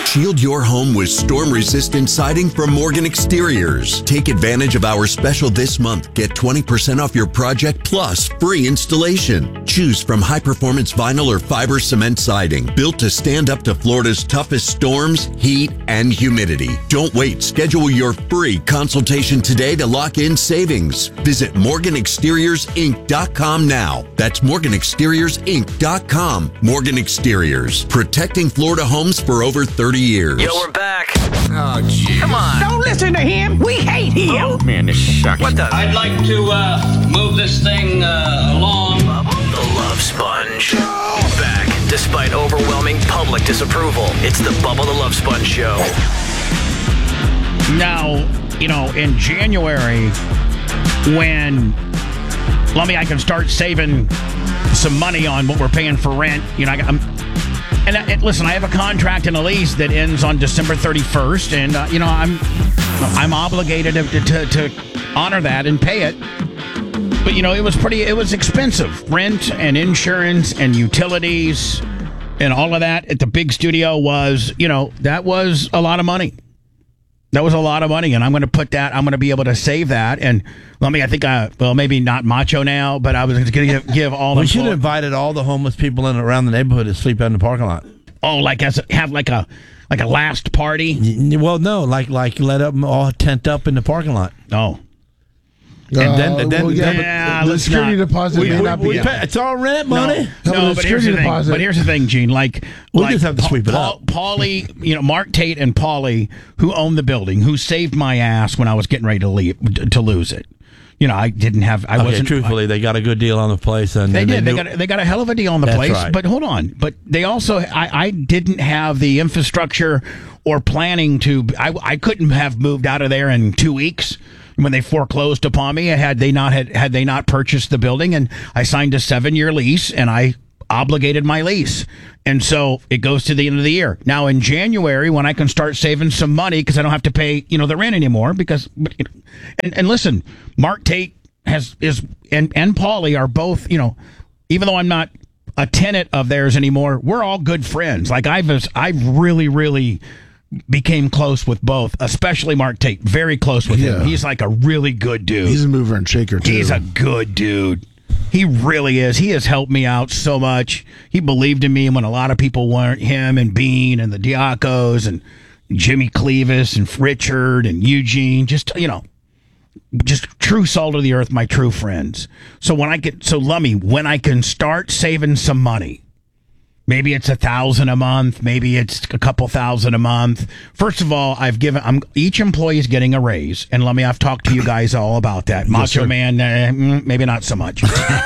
Shield your home with storm-resistant siding from Morgan Exteriors. Take advantage of our special this month. Get 20% off your project plus free installation. Choose from high-performance vinyl or fiber cement siding, built to stand up to Florida's toughest storms, heat, and humidity. Don't wait. Schedule your free consultation today to lock in savings. Visit MorganExteriorsInc.com now. That's MorganExteriorsInc.com. Morgan Exteriors, protecting Florida homes for over 30 years. Yo, we're back. Oh, jeez. Come on. Don't listen to him. We hate him. Oh, man, this sucks. What the? I'd like to move this thing along. The Love Sponge. Back, despite overwhelming public disapproval. It's the Bubba the Love Sponge Show. Now, in January, when I can start saving some money on what we're paying for rent. Listen, I have a contract and a lease that ends on December 31st, and I'm obligated to honor that and pay it. But it was expensive. Rent and insurance and utilities and all of that at the big studio was, that was a lot of money. That was a lot of money, and I'm going to be able to save that. And maybe not macho now, but I was going to give all the... We should have invited all the homeless people around the neighborhood to sleep out in the parking lot. Oh, have a last party? Well, no, like let them all tent up in the parking lot. Oh. And the security deposit may not be. It's all rent money. But here's the thing. But here's the thing, Gene. We'll just have to sweep it up. Paulie, Mark Tate and Paulie, who own the building, who saved my ass when I was getting ready to lose it. I didn't have. Truthfully, they got a good deal on the place, and they did. They got a hell of a deal on the place. Right. But hold on. But they also, I didn't have the infrastructure or planning to. I couldn't have moved out of there in 2 weeks. When they foreclosed upon me, had they not purchased the building, and I signed a 7-year lease, and I obligated my lease, and so it goes to the end of the year. Now in January, when I can start saving some money because I don't have to pay the rent anymore, because and listen, Mark Tate and Paulie are both even though I'm not a tenant of theirs anymore, we're all good friends. Like I've really became close with both, especially Mark Tate. Very close with him. He's like a really good dude. He's a mover and shaker, too. He's a good dude. He really is. He has helped me out so much. He believed in me when a lot of people weren't. Him and Bean and the Diacos and Jimmy Clevis and Richard and Eugene. Just true salt of the earth, my true friends. So when I can start saving some money, maybe it's $1,000 a month. Maybe it's a couple thousand a month. First of all, each employee is getting a raise, and I've talked to you guys all about that. Macho Man, maybe not so much.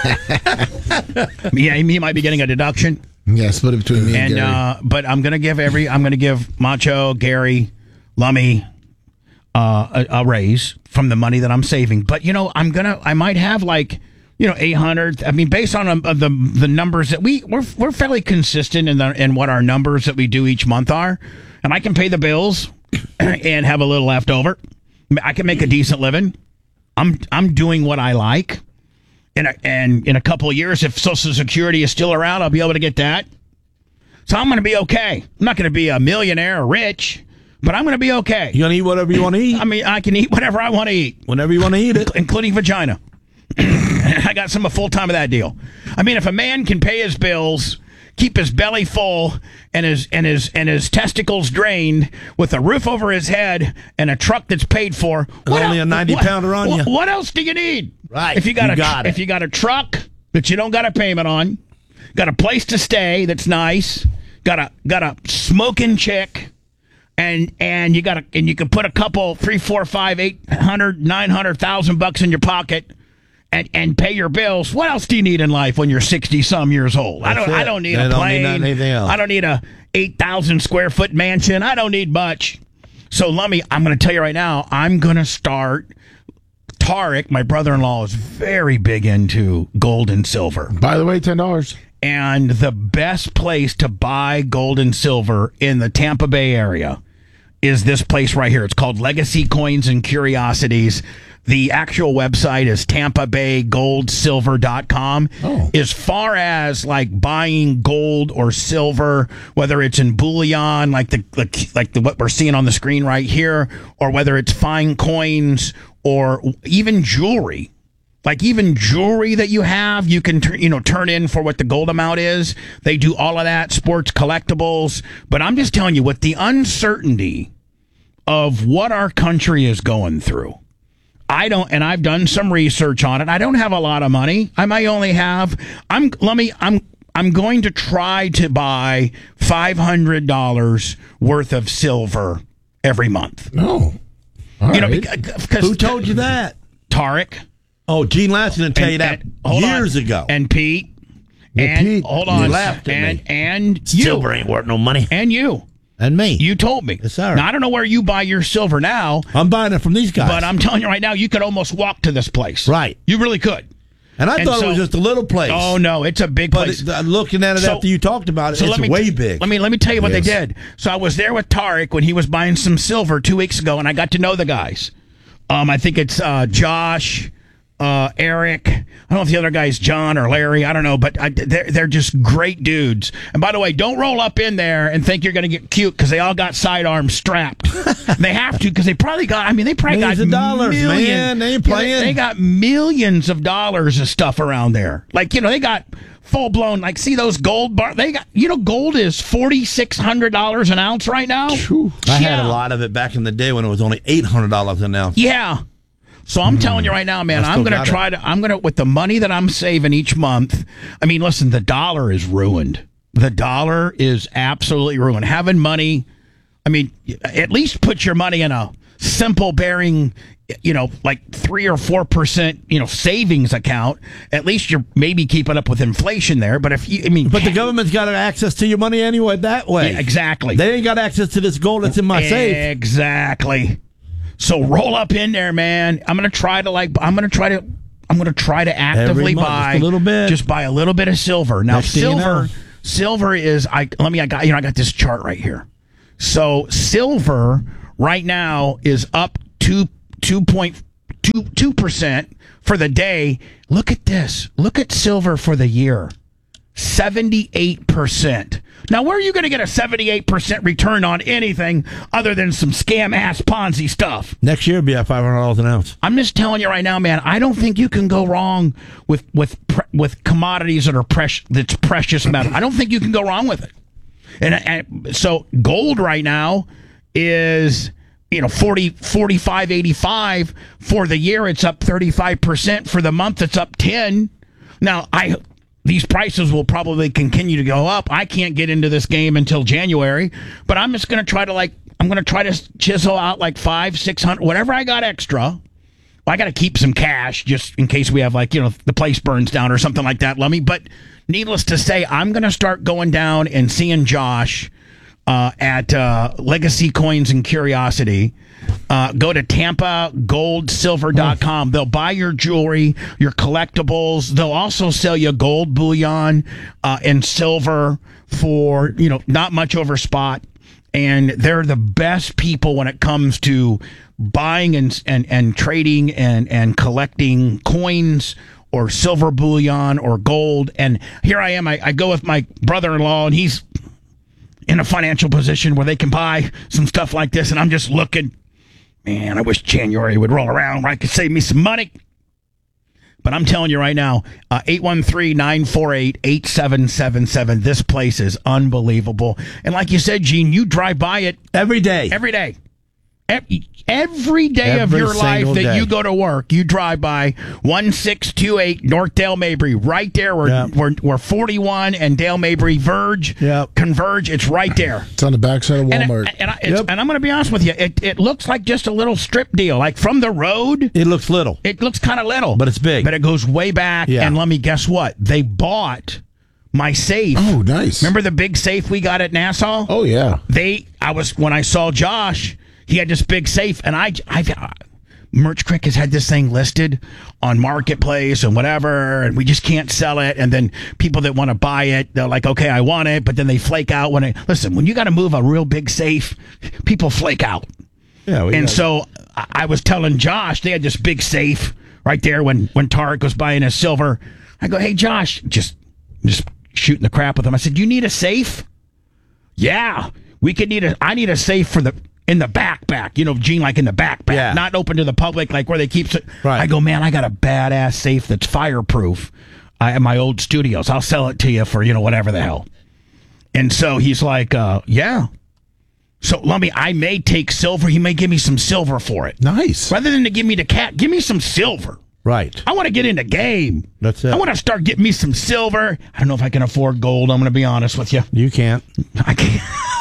He might be getting a deduction. Yeah, split it between me and Gary. But I'm gonna give Macho, Gary, Lummy, a raise from the money that I'm saving. But I might have 800. I mean, based on the numbers that we're fairly consistent in what our numbers that we do each month are, and I can pay the bills and have a little left over. I can make a decent living. I'm doing what I like, and in a couple of years, if Social Security is still around, I'll be able to get that. So I'm going to be okay. I'm not going to be a millionaire or rich, but I'm going to be okay. You going to eat whatever you want to eat? I mean, I can eat whatever I want to eat, whenever you want to eat it, including vagina. I got some full time of that deal. I mean, if a man can pay his bills, keep his belly full, and his testicles drained, with a roof over his head and a truck that's paid for, only a 90-pounder on you. What else do you need? Right. If you got a truck that you don't got a payment on, got a place to stay that's nice, got a smoking chick, and you can put a couple, 3, 4, 5, 800, 900,000 bucks in your pocket. And pay your bills. What else do you need in life when you're 60-some years old? I don't need a plane. Don't need anything else. I don't need a 8,000 square foot mansion. I don't need much. So, Lummy, I'm going to tell you right now, I'm going to start. Tarek, my brother-in-law, is very big into gold and silver. By the way, $10. And the best place to buy gold and silver in the Tampa Bay area is this place right here. It's called Legacy Coins and Curiosities. The actual website is TampaBayGoldSilver.com. Oh. As far as like buying gold or silver, whether it's in bullion, like what we're seeing on the screen right here, or whether it's fine coins or even jewelry. Like even jewelry that you have, you can turn in for what the gold amount is. They do all of that, sports collectibles. But I'm just telling you, with the uncertainty of what our country is going through, I've done some research on it. I don't have a lot of money. I might only have. I'm going to try to buy $500 worth of silver every month. No, all right. Because Who told you that? Tarek. Oh, Gene Lassie didn't tell you that years ago. And Pete. Yeah, Pete, hold on. You laughed at me. And you. Silver ain't worth no money. And you. And me. You told me. Yes, sir. Now, I don't know where you buy your silver now. I'm buying it from these guys. But I'm telling you right now, you could almost walk to this place. Right. You really could. And I thought it was just a little place. Oh, no, it's a big place. But looking at it after you talked about it, it's way big. Let me tell you what they did. So I was there with Tarek when he was buying some silver 2 weeks ago, and I got to know the guys. I think it's Josh, Eric. I don't know if the other guy's John or Larry. I don't know, but they're just great dudes. And by the way, don't roll up in there and think you're going to get cute because they all got sidearms strapped. They have to because they probably got. They probably millions got of dollars, millions. man. They ain't playing. They got millions of dollars of stuff around there. Like they got full blown. Like see those gold bar. They got gold is $4,600 an ounce right now. I had a lot of it back in the day when it was only $800 an ounce. Yeah. So I'm telling you right now, man, I'm going to with the money that I'm saving each month. Listen, the dollar is ruined. The dollar is absolutely ruined. Having money, at least put your money in a simple bearing, like 3 or 4%, savings account. At least you're maybe keeping up with inflation there. But if you, but the government's got access to your money anyway that way. Yeah, exactly. They ain't got access to this gold that's in my safe. Exactly. So roll up in there, man. I'm going to try to actively buy just a little bit. Just buy a little bit of silver. Now silver is I got this chart right here. So silver right now is up 2.2% for the day. Look at this. Look at silver for the year. 78%. Now, where are you going to get a 78% return on anything other than some scam-ass Ponzi stuff? Next year, it'll be at $500 an ounce. I'm just telling you right now, man, I don't think you can go wrong with commodities that are that's precious metal. I don't think you can go wrong with it. And so gold right now is 45.85 for the year. It's up 35%. For the month, it's up 10. Now, these prices will probably continue to go up. I can't get into this game until January, but I'm just going to try to chisel out like $500-600, whatever I got extra. I got to keep some cash just in case we have the place burns down or something like that, Lummy. But needless to say, I'm going to start going down and seeing Josh at Legacy Coins and Curiosity. Go to TampaGoldSilver.com. They'll buy your jewelry, your collectibles. They'll also sell you gold bullion and silver for not much over spot. And they're the best people when it comes to buying and trading and collecting coins or silver bullion or gold. And here I am. I go with my brother-in-law, and he's in a financial position where they can buy some stuff like this. And I'm just looking. Man, I wish January would roll around where I could save me some money. But I'm telling you right now, 813-948-8777. This place is unbelievable. And like you said, Gene, you drive by it every day. Every day. Every day of your life that you go to work, you drive by 1628 North Dale Mabry, right there where 41 and Dale Mabry converge. It's right there. It's on the backside of Walmart. And I'm going to be honest with you, it looks like just a little strip deal. Like from the road, it looks little. It looks kind of little, but it's big. But it goes way back. Yeah. And let me guess what? They bought my safe. Oh, nice. Remember the big safe we got at Nassau? Oh yeah. When I saw Josh, he had this big safe, and Merch Crick has had this thing listed on Marketplace and whatever, and we just can't sell it. And then people that want to buy it, they're like, okay, I want it, but then they flake out when you got to move a real big safe, people flake out. And so I was telling Josh, they had this big safe right there when Tarek was buying his silver. I go, hey, Josh, just shooting the crap with him. I said, you need a safe? Yeah, I need a safe in the backpack, Gene, like in the backpack, not open to the public, like where they keep it. Right. I go, man, I got a badass safe that's fireproof at my old studios. I'll sell it to you for, whatever the hell. And so he's like, yeah. So, Lummy, I may take silver. He may give me some silver for it. Nice. Rather than to give me the cat, give me some silver. Right. I want to get in the game. That's it. I want to start getting me some silver. I don't know if I can afford gold. I'm going to be honest with you. You can't. I can't.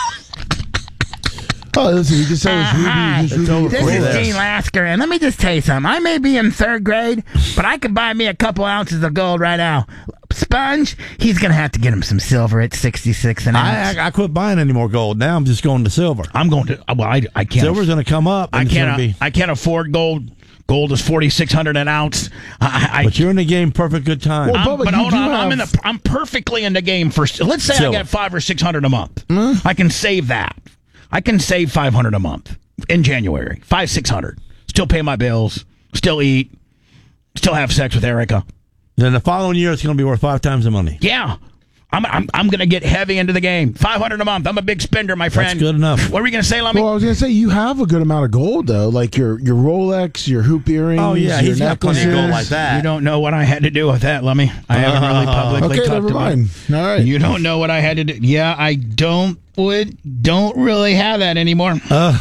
Oh, listen, you just said it's Ruby. This is Gene Lasker, and let me just tell you something. I may be in third grade, but I could buy me a couple ounces of gold right now. Sponge, he's going to have to get him some silver at 66 an ounce. I quit buying any more gold. Now I'm just going to silver. I'm going to. Well, I can't. Silver's going to come up. I can't afford gold. Gold is $4,600 an ounce. But you're in the game, perfect good time. Well, Bubba, but hold on, I'm perfectly in the game for. Let's say silver. I got $500 or $600 a month. I can save that. I can save $500 a month in January. $500-$600. Still pay my bills. Still eat. Still have sex with Erica. Then the following year, it's going to be worth 5 times the money. Yeah. I'm going to get heavy into the game. $500 a month. I'm a big spender, my friend. That's good enough. What were you going to say, Lummy? Well, I was going to say, you have a good amount of gold, though. Like your Rolex, your hoop earrings, Oh, yeah, your he's got plenty of necklaces. gold like that. You don't know what I had to do with that, Lummy. I haven't really publicly Okay, talked never about mind. it. All right. You don't know what I had to do. Yeah, I don't really have that anymore.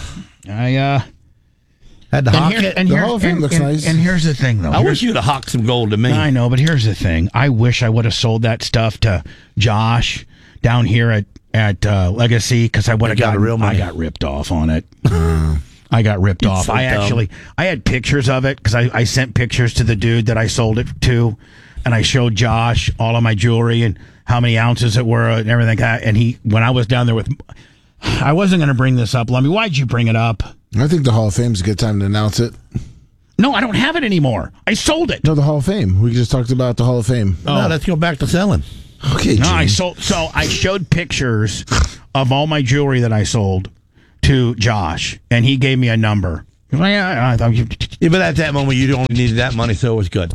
I Had to hawk it. The Hall of Fame looks nice. And here's the thing, though. I wish you'd have hawked some gold to me. I know, but here's the thing. I wish I would have sold that stuff to Josh down here at Legacy, because I would have got real money. I got ripped off on it. I got ripped off. so I had pictures of it, because I sent pictures to the dude that I sold it to, and I showed Josh all of my jewelry and how many ounces it were and everything. And when I was down there I wasn't going to bring this up, Lummy. Why'd you bring it up? I think the Hall of Fame's a good time to announce it. No, I don't have it anymore. I sold it. No, the Hall of Fame. We just talked about the Hall of Fame. No, let's go back to selling. Okay, No, Gene. I sold. So I showed pictures of all my jewelry that I sold to Josh, and he gave me a number. He was like, yeah, I thought you. Yeah, but at that moment, you only needed that money, so it was good.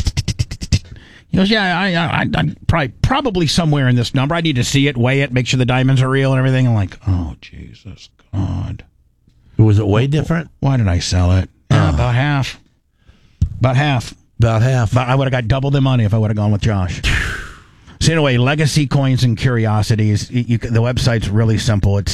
He goes, yeah, I'm probably somewhere in this number. I need to see it, weigh it, make sure the diamonds are real and everything. I'm like, oh, Jesus God. Was it way different? Why did I sell it? About half. About half. About half. But I would have got double the money if I would have gone with Josh. So anyway, Legacy Coins and Curiosities. The website's really simple. It's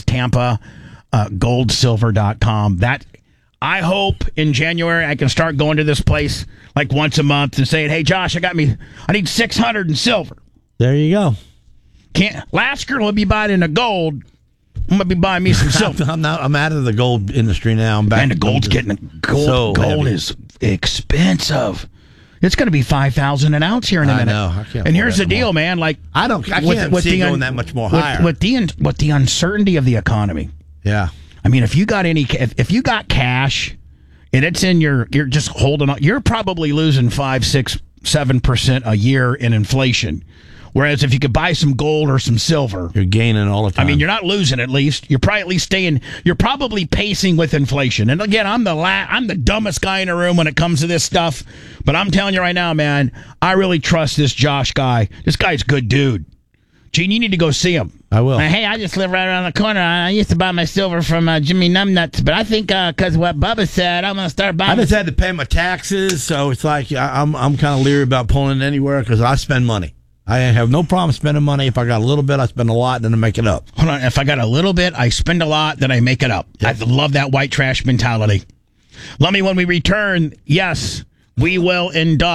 TampaGoldSilver.com. I hope in January I can start going to this place like once a month and saying, hey, Josh, I need 600 in silver. There you go. Lasker will be buying in the gold. I'm going to be buying me some silver. I'm out of the gold industry now. I'm back. And the gold's gold heavy. is expensive. It's going to be $5,000 an ounce here in a minute. I know. I can't and here's the afford that deal, more. man. Like I can't see it going that much more higher. With the uncertainty of the economy. Yeah. I mean, if you got cash and it's in you're just holding on, you're probably losing 5, 6, 7% a year in inflation. Whereas if you could buy some gold or some silver, you're gaining all the time. I mean, you're not losing. At least you're probably at least staying. You're probably pacing with inflation. And again, I'm the dumbest guy in the room when it comes to this stuff. But I'm telling you right now, man, I really trust this Josh guy. This guy's a good dude. Gene, you need to go see him. I will. Hey, I just live right around the corner. I used to buy my silver from Jimmy Numbnuts, but I think because what Bubba said, I'm going to start buying. I just had to pay my taxes, so it's like I'm kind of leery about pulling it anywhere because I spend money. I have no problem spending money. If I got a little bit, I spend a lot, then I make it up. Hold on. If I got a little bit, I spend a lot, then I make it up. Yep. I love that white trash mentality. Lummy, when we return, yes, we will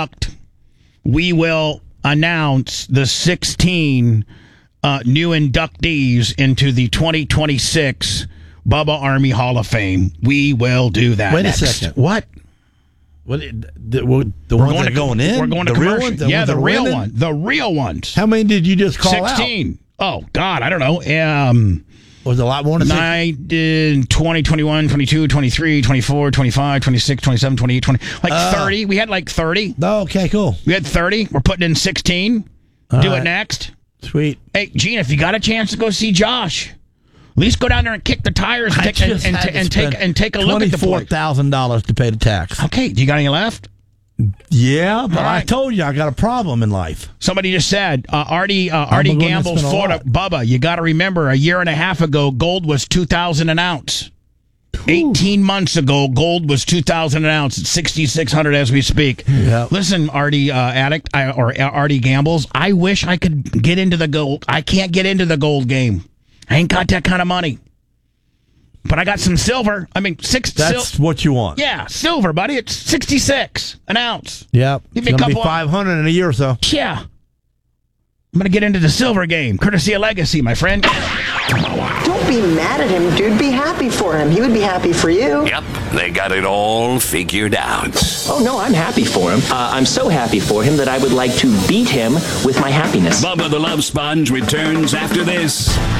announce the 16 new inductees into the 2026 Bubba Army Hall of Fame. We will do that. Wait next. a second. What? The ones that are going in? We're going to the real commercial. ones? The real one. The real ones. How many did you just call 16. Oh, God, I don't know. Was it a lot more than 9, 20, 21, 22, 23, 24, 25, 26, 27, 28, 20. Like 30. We had like 30. Oh, okay, cool. We had 30. We're putting in 16. Do it next. Sweet. Hey, Gene, if you got a chance to go see Josh, At least go down there and kick the tires and take a look at the place. $24,000 to pay the tax. Okay, do you got any left? Yeah, but All right. I told you I got a problem in life. Somebody just said, Artie the one that's gambles been a Florida. lot. Bubba, you got to remember, a year and a half ago, gold was $2,000 an ounce. 18 months ago, gold was $2,000 an ounce. It's $6,600 as we speak. Yeah. Listen, Artie Artie gambles. I wish I could get into the gold. I can't get into the gold game. I ain't got that kind of money. But I got some silver. I mean, That's what you want. Yeah, silver, buddy. It's 66 an ounce. Yep. Give me It's a going to be couple- $500 in a year or so. Yeah. I'm going to get into the silver game, courtesy of Legacy, my friend. Don't be mad at him, dude. Be happy for him. He would be happy for you. Yep, they got it all figured out. Oh, no, I'm happy for him. I'm so happy for him that I would like to beat him with my happiness. Bubba the Love Sponge returns after this.